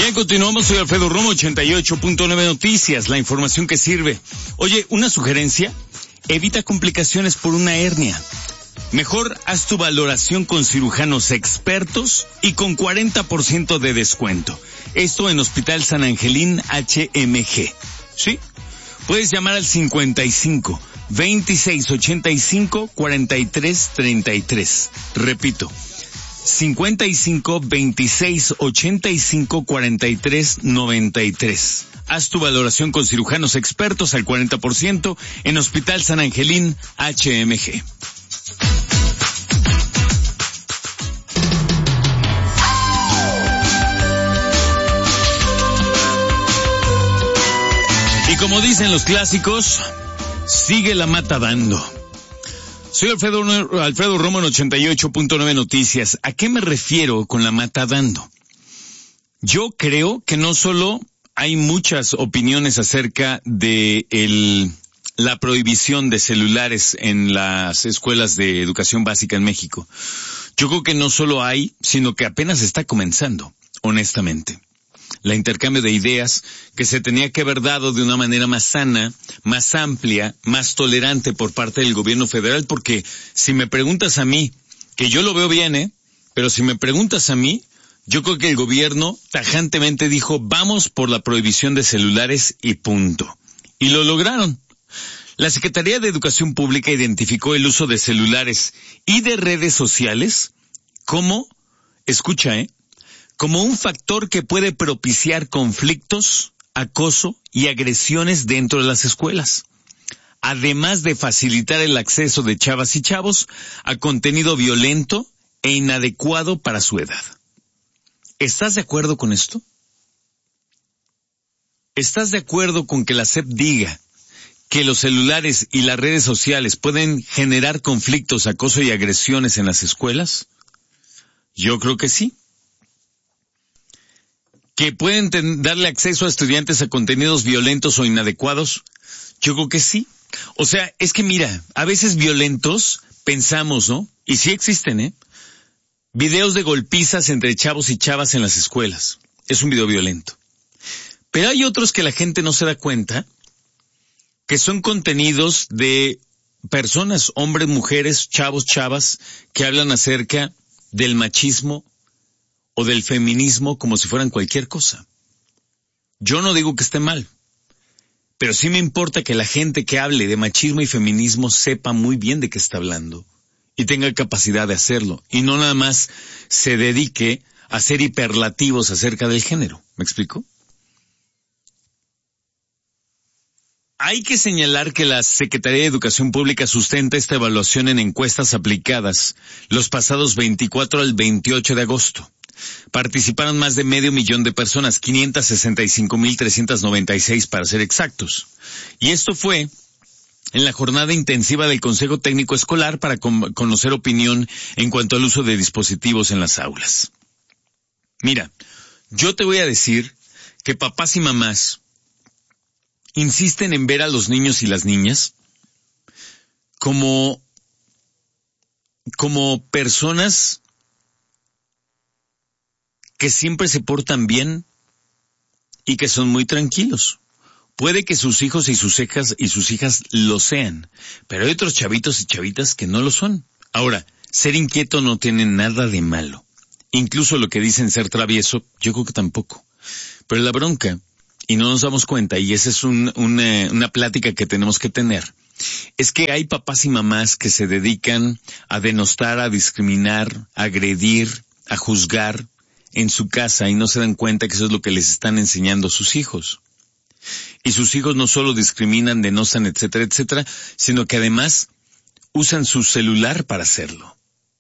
Bien, continuamos. Soy Alfredo Romo, 88.9 Noticias, la información que sirve. Oye, una sugerencia: evita complicaciones por una hernia. Mejor haz tu valoración con cirujanos expertos y con 40% de descuento. Esto en Hospital San Angelín HMG. ¿Sí? Puedes llamar al 55 26 85 43 33. Repito, 55 26 85 43 93. Haz tu valoración con cirujanos expertos al 40% en Hospital San Angelín HMG. Y como dicen los clásicos, sigue la mata dando. Soy Alfredo Romo en 88.9 Noticias. ¿A qué me refiero con la mata dando? Yo creo que no solo hay muchas opiniones acerca de la prohibición de celulares en las escuelas de educación básica en México. Yo creo que no solo hay, sino que apenas está comenzando, honestamente. La intercambio de ideas que se tenía que haber dado de una manera más sana, más amplia, más tolerante por parte del gobierno federal, porque si me preguntas a mí, que yo lo veo bien, pero si me preguntas a mí, yo creo que el gobierno tajantemente dijo, vamos por la prohibición de celulares y punto. Y lo lograron. La Secretaría de Educación Pública identificó el uso de celulares y de redes sociales como, escucha, como un factor que puede propiciar conflictos, acoso y agresiones dentro de las escuelas, además de facilitar el acceso de chavas y chavos a contenido violento e inadecuado para su edad. ¿Estás de acuerdo con esto? ¿Estás de acuerdo con que la SEP diga que los celulares y las redes sociales pueden generar conflictos, acoso y agresiones en las escuelas? Yo creo que sí. ¿Que pueden darle acceso a estudiantes a contenidos violentos o inadecuados? Yo creo que sí. O sea, es que mira, a veces violentos pensamos, ¿no? Y sí existen, videos de golpizas entre chavos y chavas en las escuelas. Es un video violento. Pero hay otros que la gente no se da cuenta, que son contenidos de personas, hombres, mujeres, chavos, chavas, que hablan acerca del machismo o del feminismo como si fueran cualquier cosa. Yo no digo que esté mal, pero sí me importa que la gente que hable de machismo y feminismo sepa muy bien de qué está hablando y tenga capacidad de hacerlo, y no nada más se dedique a ser hiperlativos acerca del género. ¿Me explico? Hay que señalar que la Secretaría de Educación Pública sustenta esta evaluación en encuestas aplicadas los pasados 24 al 28 de agosto. Participaron más de 500,000 de personas, 565,396 para ser exactos. Y esto fue en la jornada intensiva del Consejo Técnico Escolar para conocer opinión en cuanto al uso de dispositivos en las aulas. Mira, yo te voy a decir que papás y mamás insisten en ver a los niños y las niñas como personas que siempre se portan bien y que son muy tranquilos. Puede que sus hijos y sus hijas lo sean, pero hay otros chavitos y chavitas que no lo son. Ahora, ser inquieto no tiene nada de malo. Incluso lo que dicen ser travieso, yo creo que tampoco. Pero la bronca, y no nos damos cuenta, y esa es una plática que tenemos que tener, es que hay papás y mamás que se dedican a denostar, a discriminar, a agredir, a juzgar en su casa y no se dan cuenta que eso es lo que les están enseñando sus hijos. Y sus hijos no solo discriminan, denostan, etcétera, etcétera, sino que además usan su celular para hacerlo.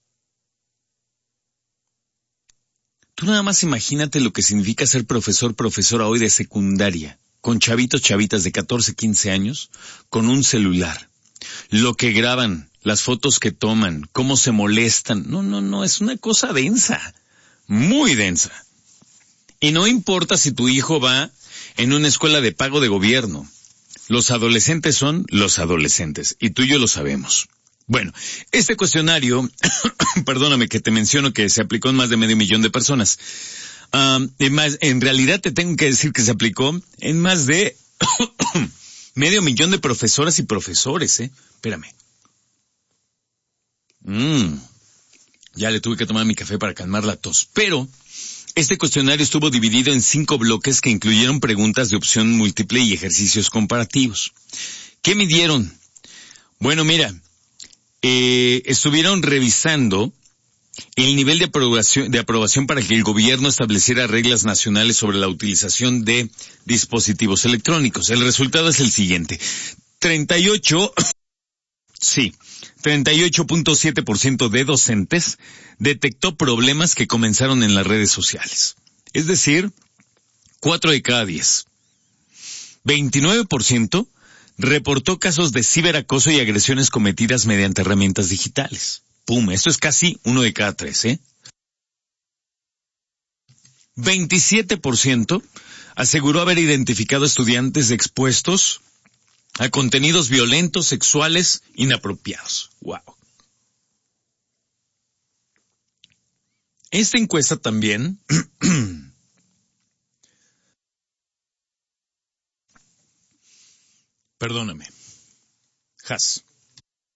Tú nada más imagínate lo que significa ser profesora hoy de secundaria, con chavitos, chavitas de 14, 15 años, con un celular. Lo que graban, las fotos que toman, cómo se molestan. No, es una cosa densa. Muy densa. Y no importa si tu hijo va en una escuela de pago de gobierno. Los adolescentes son los adolescentes, y tú y yo lo sabemos. Bueno, este cuestionario, perdóname que te menciono que se aplicó en más de 500,000 de personas. En realidad te tengo que decir que se aplicó en más de 500,000 de profesoras y profesores, Espérame. Ya le tuve que tomar mi café para calmar la tos. Pero este cuestionario estuvo dividido en 5 bloques que incluyeron preguntas de opción múltiple y ejercicios comparativos. ¿Qué midieron? Bueno, mira, estuvieron revisando el nivel de aprobación para que el gobierno estableciera reglas nacionales sobre la utilización de dispositivos electrónicos. El resultado es el siguiente. 38.7% de docentes detectó problemas que comenzaron en las redes sociales. Es decir, 4 de cada 10. 29% reportó casos de ciberacoso y agresiones cometidas mediante herramientas digitales. ¡Pum! Esto es casi 1 de cada 3, 27% aseguró haber identificado estudiantes expuestos a contenidos violentos, sexuales, inapropiados. ¡Wow! Esta encuesta también perdóname.